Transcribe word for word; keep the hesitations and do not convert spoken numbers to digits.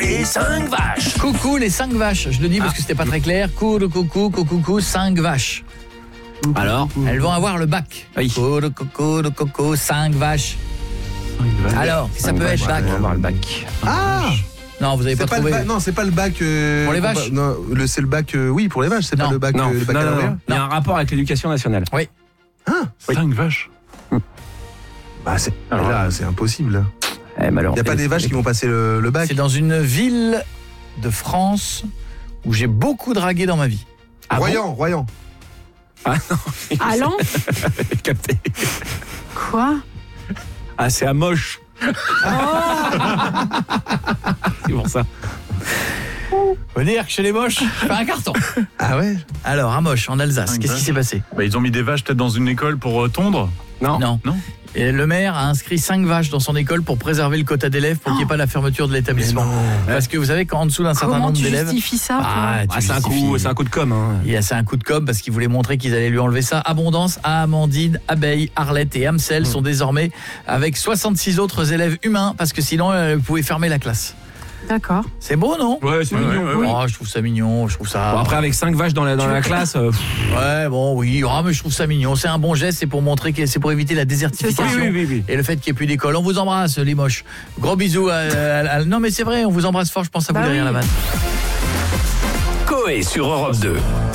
les cinq vaches. Coucou les cinq vaches. Je le dis parce que c'était pas très clair. Coucou, coucou, coucou, coucou, cinq vaches. Alors, Elles vont avoir le bac. Oui. Coucou, coucou, coucou, cinq vaches. Alors, ça peut être bac. on va voir le bac. Ah, Non, vous avez c'est pas pas le trouvé. bac. Non, c'est pas le bac. euh, Pour les on vaches va- Non, le c'est le bac. euh, oui, pour les vaches. C'est Non. pas le bac. Non, euh, le non, non, baccalauréat. non. Il y a un rapport avec l'éducation nationale. Oui. Cinq vaches. Bah, c'est Alors, là, c'est impossible. Eh, Il malheureusement. y a pas des vaches qui vont passer le, le bac. C'est dans une ville de France où j'ai beaucoup dragué dans ma vie. Ah bon Royan, Royan. Allant Capté. Quoi? Ah, c'est à moche. C'est pour ça. Faut dire que chez les moches, je fais un carton. Ah ouais. Alors, à Moche, en Alsace, Cinq qu'est-ce qui vaches. s'est passé? Bah, ils ont mis des vaches peut-être dans une école pour euh, tondre. Non. Non. Non. Et le maire a inscrit cinq vaches dans son école pour préserver le quota d'élèves pour qu'il n'y ait pas la fermeture de l'établissement. Parce que vous savez qu'en dessous d'un certain Comment nombre tu d'élèves... justifies ça, toi? Ah, tu Ah, c'est un justifies. coup, c'est un coup de com. Hein. Il y a c'est un coup de com parce qu'ils voulaient montrer qu'ils allaient lui enlever ça. Abondance, Amandine, Abeille, Arlette et Amsel Mmh. sont désormais avec soixante-six autres élèves humains parce que sinon euh, vous pouvez fermer la classe. D'accord. C'est beau, non? Ouais, c'est Ouais, mignon. ouais, ouais. Oh, je trouve ça mignon, je trouve ça... Bon, après, avec cinq vaches dans la, dans la classe. euh, pff, Ouais, bon, oui, ah, mais je trouve ça mignon. C'est un bon geste, c'est pour montrer que c'est pour éviter la désertification. oui, oui, oui. Et le fait qu'il n'y ait plus d'école. On vous embrasse, les moches. Gros bisous. À, à- à- non, mais c'est vrai, on vous embrasse fort. Je pense à vous Bah derrière oui. la vanne. Coé sur Europe deux.